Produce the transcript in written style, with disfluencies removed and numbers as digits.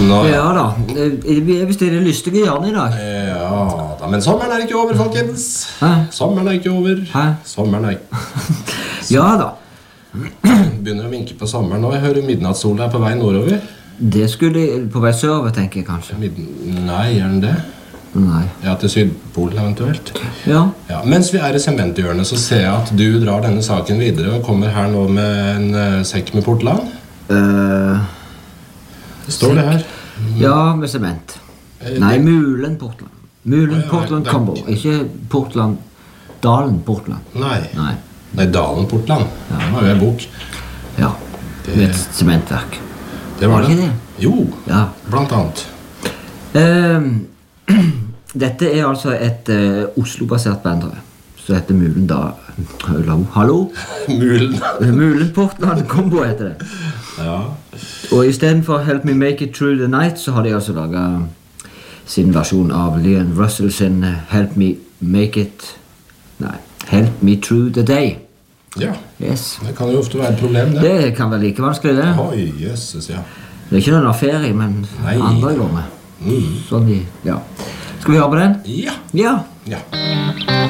Nå, Ja da, vi er vist i det lystige hjørnet i dag. Ja da, men sommeren er ikke over, folkens. Hæ? Sommeren er ikke over. Hæ? Sommeren er Ja da, Begynner å vinke på sommeren nå. Jeg hører midnattssola er på vei nordover. det skulle på vei sørover, tenker jeg kanskje. Nei, er den det? Nei. Ja, til Sydpolen eventuelt. Ja, Ja, mens vi er i sementhjørnet, så ser jeg at du drar denne saken videre og kommer her nå med en sekk med Portland. Står det her? ja, med sement. Nei, Mulen Portland. Mulen Portland Combo, ikke Portland, Dalen Portland. Nei. Nei, Dalen Portland. Det var jo en bok. ja, med et sementverk. Det var Var det ikke det? Jo, Ja. blant annet. Dette er altså et Oslo-basert band, tror jeg. Så heter Mulen da... Hallo? Mulen. Mulen Portland Combo heter det. Ja. Og i stedet for Help Me Make It Through the Night, så har de altså laget sin versjon av Leon Russell sin Help Me Make It... Nei, Help Me Through the Day. Ja, Yes. det kan jo ofte være et problem, det. Det kan være like vanskelig, det. Oi, jøsses, ja. Det er ikke noen ferie, men Nei. andre går med. Sånn de, ja. Skal vi høre på den? Ja. Ja. Ja.